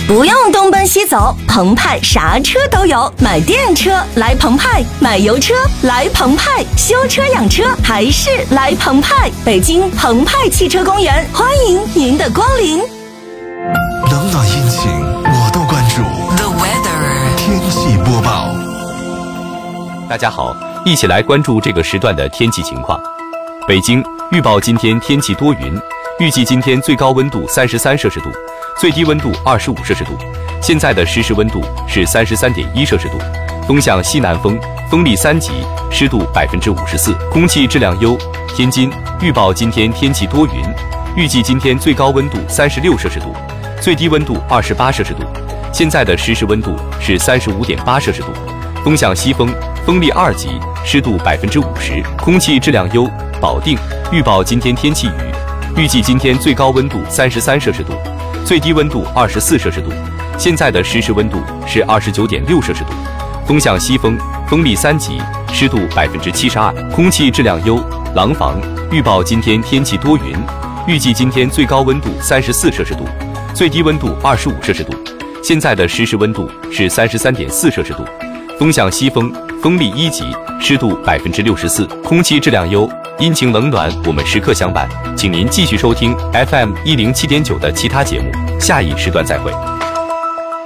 不用东奔西走，澎湃啥车都有。买电车来澎湃，买油车来澎湃，修车养车还是来澎湃。北京澎湃汽车公园，欢迎您的光临。 冷暖阴晴我都关注。The weather 天气播报。 大家好，一起来关注这个时段的天气情况。北京预报今天天气多云，预计今天最高温度33摄氏度，最低温度25摄氏度。现在的实时温度是33.1摄氏度，东向西南风，风力3级，湿度54%，空气质量优。天津预报今天天气多云，预计今天最高温度36摄氏度，最低温度28摄氏度。现在的实时温度是35.8摄氏度，东向西风，风力2级，湿度50%，空气质量优。保定预报今天天气雨，预计今天最高温度33摄氏度，最低温度24摄氏度。现在的实时温度是29.6摄氏度，东向西风，风力3级，湿度72%，空气质量优。廊坊预报今天天气多云，预计今天最高温度34摄氏度，最低温度25摄氏度。现在的实时温度是33.4摄氏度，东向西风，风力1级，湿度64%，空气质量优。阴晴冷暖，我们时刻相伴，请您继续收听 FM 107.9的其他节目，下一时段再会。